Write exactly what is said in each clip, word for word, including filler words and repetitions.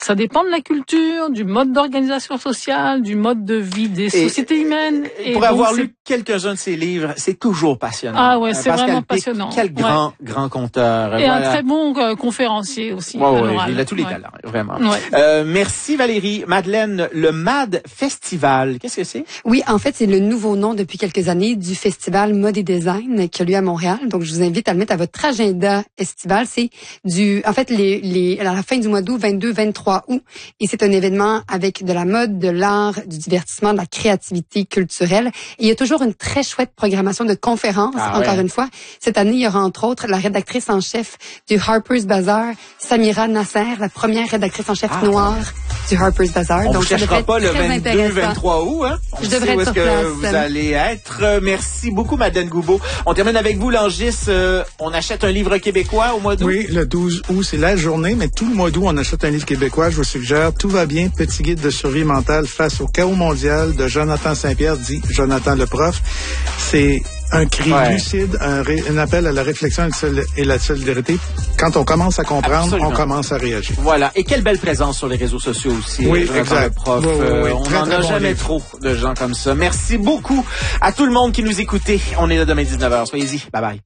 Ça dépend de la culture, du mode d'organisation sociale, du mode de vie des et, sociétés humaines. Et pour donc, avoir lu quelques-uns de ses livres, c'est toujours passionnant. Ah ouais, c'est Pascal vraiment Pic, passionnant. Quel grand, ouais. grand conteur. Et voilà. Un très bon euh, conférencier aussi. Ouais, ouais, il a tous les ouais. talents, vraiment. Ouais. Euh, merci Valérie. Madeleine, le M A D Festival, qu'est-ce que c'est? Oui, en fait, c'est le nouveau nom depuis quelques années du festival Mode et Design qui a lieu à Montréal. Donc, je vous invite à le mettre à votre agenda estival. C'est du, en fait, les, les, à la fin du mois d'août, vingt-deux vingt-trois août. Et c'est un événement avec de la mode, de l'art, du divertissement, de la créativité culturelle. Et il y a toujours une très chouette programmation de conférences, ah, encore ouais. une fois. Cette année, il y aura entre autres la rédactrice en chef du Harper's Bazaar, Samira Nasser, la première rédactrice en chef ah, noire du Harper's Bazaar. On Donc, ne cherchera pas le vingt-deux vingt-trois août, hein? On je devrais où être est-ce que place. vous allez être. Merci beaucoup, Madeleine Goubeau. On termine avec vous, Langis. Euh, on achète un livre québécois au mois d'août? Oui, le douze août, c'est la journée, mais tout le mois d'août, on achète un livre québécois. Je vous suggère Tout va bien, petit guide de survie mentale face au chaos mondial de Jonathan Saint-Pierre, dit Jonathan le prof. C'est un cri ouais. lucide, un, ré, un appel à la réflexion et la solidarité. Quand on commence à comprendre, Absolument. on commence à réagir. Voilà. Et quelle belle présence sur les réseaux sociaux aussi. Oui, Jonathan exact. Le prof. Oui, oui, oui. Euh, on n'en a bon jamais livre. trop de gens comme ça. Merci beaucoup à tout le monde qui nous écoutait. On est là demain dix-neuf heures. Soyez-y. Bye bye.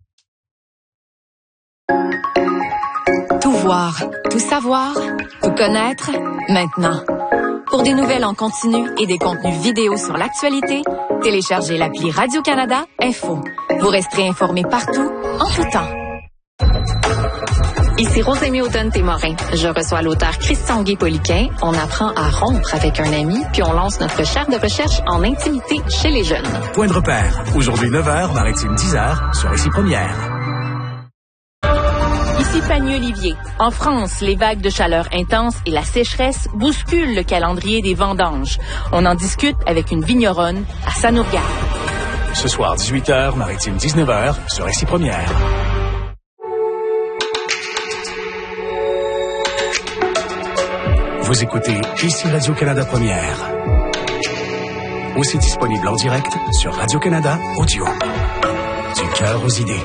Tout voir, tout savoir, tout connaître, maintenant. Pour des nouvelles en continu et des contenus vidéo sur l'actualité, téléchargez l'appli Radio-Canada Info. Vous resterez informés partout, en tout temps. Ici Rosémie Automne-Témorin. Je reçois l'auteur Christian Guy-Poliquin. On apprend à rompre avec un ami, puis on lance notre chaire de recherche en intimité chez les jeunes. Point de repère. Aujourd'hui neuf heures, Maritime dix heures, sur Ici Première. Ici Fanny Olivier. En France, les vagues de chaleur intense et la sécheresse bousculent le calendrier des vendanges. On en discute avec une vigneronne à Sanourgade. Ce soir, dix-huit heures, Maritime dix-neuf heures, sur Ici Première. Vous écoutez Ici Radio-Canada Première. Aussi disponible en direct sur Radio-Canada Audio. Du cœur aux idées.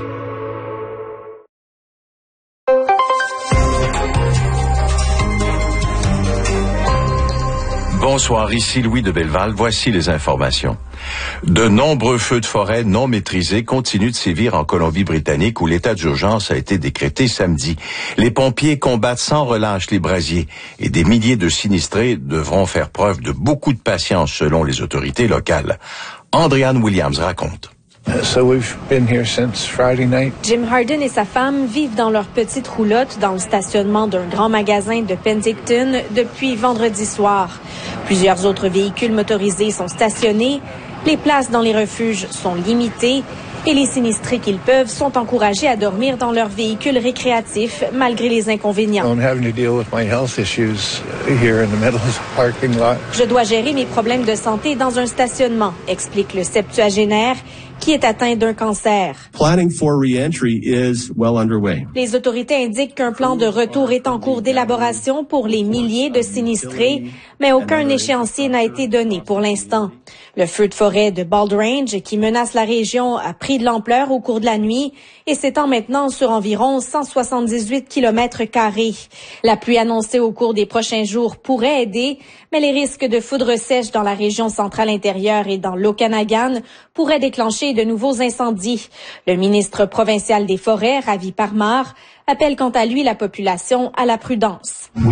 Bonsoir, ici Louis de Belleval. Voici les informations. De nombreux feux de forêt non maîtrisés continuent de sévir en Colombie-Britannique où l'état d'urgence a été décrété samedi. Les pompiers combattent sans relâche les brasiers et des milliers de sinistrés devront faire preuve de beaucoup de patience selon les autorités locales. Andréanne Williams raconte. So we've been here since Friday night. Jim Harden et sa femme vivent dans leur petite roulotte dans le stationnement d'un grand magasin de Penticton depuis vendredi soir. Plusieurs autres véhicules motorisés sont stationnés. Les places dans les refuges sont limitées et les sinistrés qu'ils peuvent sont encouragés à dormir dans leurs véhicules récréatifs malgré les inconvénients. I'm having to deal with my health issues here in the middle of the parking lot. Je dois gérer mes problèmes de santé dans un stationnement, explique le septuagénaire qui est atteint d'un cancer. Planning for re-entry is well underway. Les autorités indiquent qu'un plan de retour est en cours d'élaboration pour les milliers de sinistrés, mais aucun échéancier n'a été donné pour l'instant. Le feu de forêt de Bald Range, qui menace la région, a pris de l'ampleur au cours de la nuit et s'étend maintenant sur environ cent soixante-dix-huit kilomètres carrés. La pluie annoncée au cours des prochains jours pourrait aider, mais les risques de foudre sèche dans la région centrale intérieure et dans l'Okanagan pourraient déclencher de nouveaux incendies. Le ministre provincial des Forêts, Ravi Parmar, appelle quant à lui la population à la prudence. Nous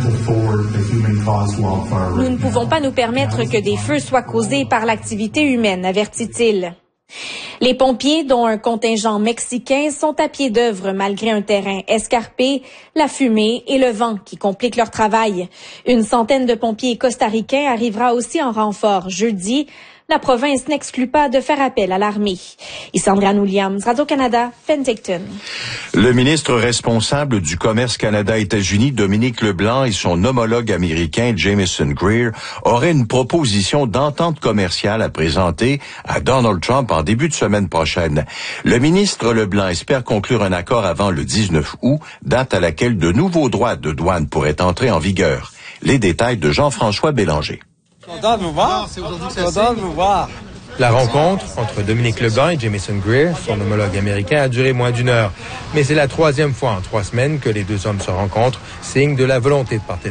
ne pouvons pas nous permettre que des feux soient causés par l'activité humaine, avertit-il. Les pompiers, dont un contingent mexicain, sont à pied d'œuvre malgré un terrain escarpé, la fumée et le vent qui compliquent leur travail. Une centaine de pompiers costaricains arrivera aussi en renfort jeudi. La province n'exclut pas de faire appel à l'armée. Ici Andréanne Williams, Radio-Canada, Penticton. Le ministre responsable du commerce Canada-États-Unis, Dominique Leblanc, et son homologue américain, Jamieson Greer, auraient une proposition d'entente commerciale à présenter à Donald Trump en début de semaine prochaine. Le ministre Leblanc espère conclure un accord avant le dix-neuf août, date à laquelle de nouveaux droits de douane pourraient entrer en vigueur. Les détails de Jean-François Bélanger. Content de vous voir. Content de vous voir. La rencontre entre Dominique Leblanc et Jamieson Greer, son homologue américain, a duré moins d'une heure. Mais c'est la troisième fois en trois semaines que les deux hommes se rencontrent, signe de la volonté de part et